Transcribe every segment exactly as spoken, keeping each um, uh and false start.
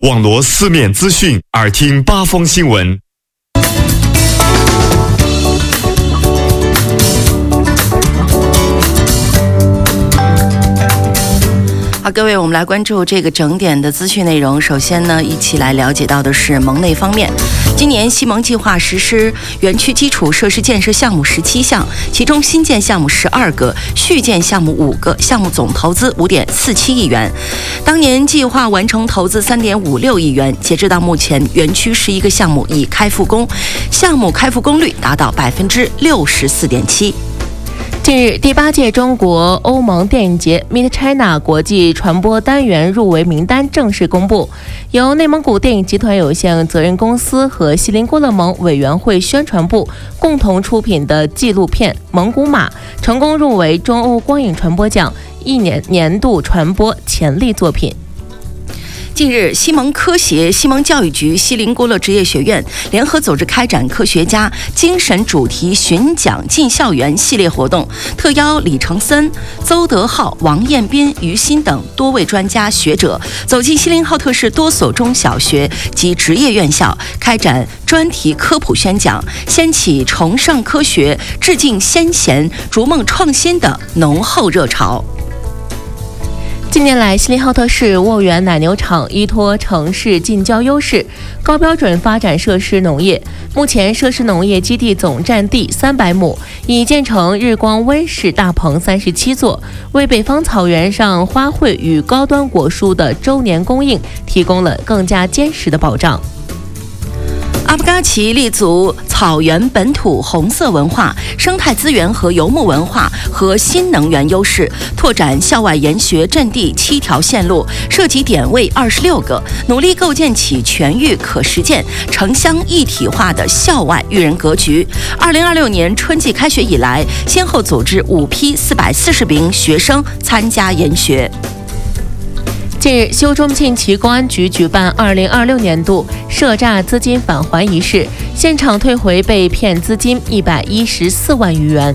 网罗四面资讯，耳听八方新闻。 好，各位，我们来关注这个整点的资讯内容。首先呢，一起来了解到的是盟内方面。今年西盟计划实施园区基础设施建设项目十七项，其中新建项目十二个，续建项目五个，项目总投资五点四七亿元。当年计划完成投资三点五六亿元，截至到目前，园区十一个项目已开复工，项目开复工率达到百分之六十四点七。 近日，第八届中国欧盟电影节 Meet China 国际传播单元入围名单正式公布，由内蒙古电影集团有限责任公司和锡林郭勒盟委员会宣传部共同出品的纪录片《蒙古马》成功入围中欧光影传播奖一年年度传播潜力作品。 近日，西盟科协、西盟教育局、锡林郭勒职业学院联合组织开展科学家精神主题巡讲进校园系列活动，特邀李承森、邹德浩、王彦斌、于新等多位专家学者走进锡林浩特市多所中小学及职业院校，开展专题科普宣讲，掀起崇尚科学、致敬先贤、逐梦创新的浓厚热潮。 近年来，锡林浩特市沃源奶牛场依托城市近郊优势，高标准发展设施农业。目前，设施农业基地总占地三百亩，已建成日光温室大棚三十七座，为北方草原上花卉与高端果蔬的周年供应提供了更加坚实的保障。 阿布嘎奇立足草原本土红色文化、生态资源和游牧文化和新能源优势，拓展校外研学阵地七条线路，涉及点位二十六个，努力构建起全域可实践、城乡一体化的校外育人格局。二零二六年春季开学以来，先后组织五批四百四十名学生参加研学。 近日，西欧中信旗公安局举办二零二六年度涉诈资金返还仪式，现场退回被骗资金一百一十四万余元。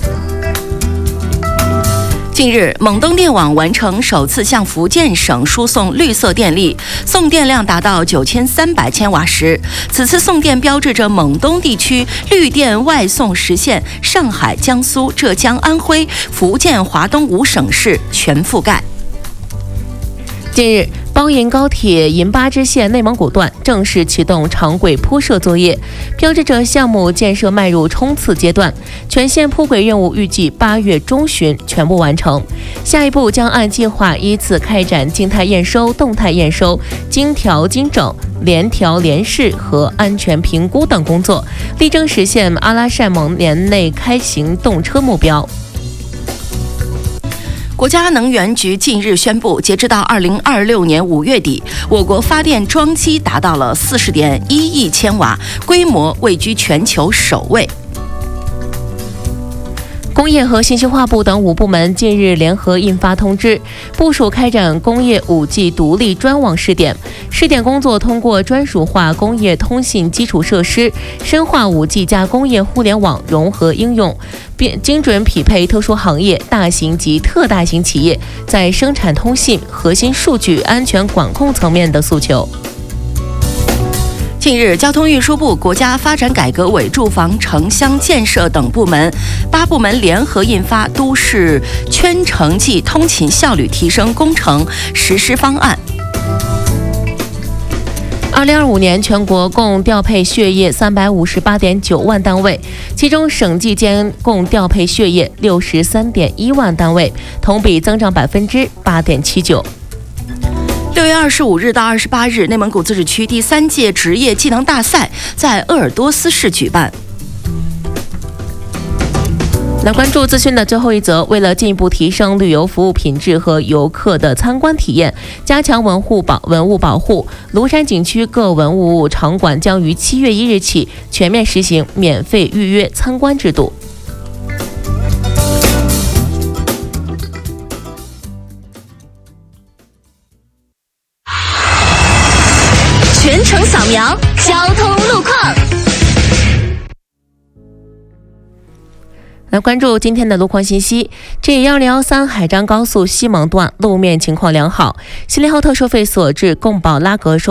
近日，蒙东电网完成首次向福建省输送绿色电力，送电量达到九千三百千瓦时。此次送电标志着蒙东地区绿电外送实现上海、江苏、浙江、安徽、福建、华东五省市全覆盖。 近日，包银高铁银巴支线内蒙古段正式启动长轨铺设作业，标志着项目建设迈入冲刺阶段。全线铺轨任务预计八月中旬全部完成。下一步将按计划依次开展静态验收、动态验收、精调精整、联调联试和安全评估等工作，力争实现阿拉善盟年内开行动车目标。 国家能源局近日宣布，截止到二零二六年五月底，我国发电装机达到了四十点一亿千瓦，规模位居全球首位。 工业和信息化部等五部门近日联合印发通知，部署开展工业 五 G 独立专网试点。试点工作通过专属化工业通信基础设施，深化 五 G 加工业互联网融合应用，并精准匹配特殊行业、大型及特大型企业在生产通信、核心数据安全管控层面的诉求。 近日，交通运输部、国家发展改革委、住房城乡建设等部门八部门联合印发《都市圈城际通勤效率提升工程实施方案》。 二零二五年，全国共调配血液三百五十八点九万单位，其中省际间共调配血液六十三点一万单位，同比增长百分之八点七九。 六月二十五日到二十八日，内蒙古自治区第三届职业技能大赛在鄂尔多斯市举办。 来关注资讯的最后一则，为了进一步提升旅游服务品质和游客的参观体验，加强文物保文物保护，庐山景区各文物场馆将于七月一日起全面实行免费预约参观制度。 全程扫描交通路况。 来关注今天的路况信息。G 一零一三海张高速西蒙段路面情况良好，锡林浩特收费所至贡保拉格收